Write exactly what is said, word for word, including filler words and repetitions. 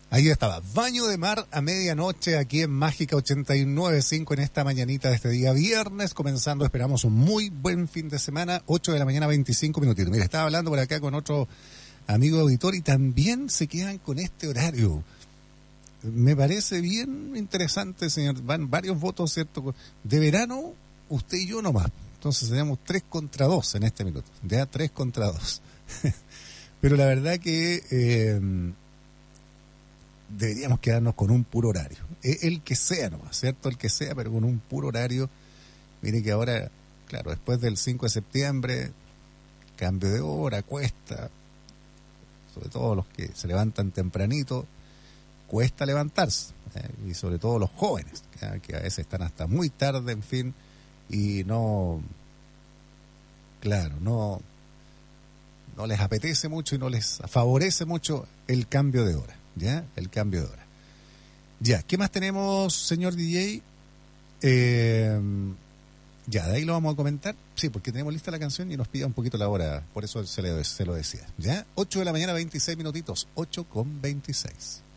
Ahí estaba, Baño de Mar a medianoche aquí en Mágica ochenta y nueve punto cinco en esta mañanita de este día viernes, comenzando, esperamos un muy buen fin de semana, ocho de la mañana, veinticinco minutitos. Mira, estaba hablando por acá con otro amigo auditor y también se quedan con este horario. Me parece bien interesante, señor. Van varios votos, ¿cierto? De verano, usted y yo nomás. Entonces tenemos tres contra dos en este minuto. Ya tres contra dos. Pero la verdad que eh, deberíamos quedarnos con un puro horario. El que sea nomás, ¿cierto? El que sea, pero con un puro horario. Mire que ahora, claro, después del cinco de septiembre, cambio de hora, cuesta. Sobre todo los que se levantan tempranito, cuesta levantarse. ¿eh? Y sobre todo los jóvenes, ¿eh? que a veces están hasta muy tarde, en fin, y no, claro, no, no les apetece mucho y no les favorece mucho el cambio de hora, ¿ya? El cambio de hora. Ya, ¿qué más tenemos, señor D J? Eh, ya, de ahí lo vamos a comentar. Sí, porque tenemos lista la canción y nos pide un poquito la hora, por eso se, le, se lo decía. ¿Ya? ocho de la mañana, veintiséis minutitos, ocho con veintiséis.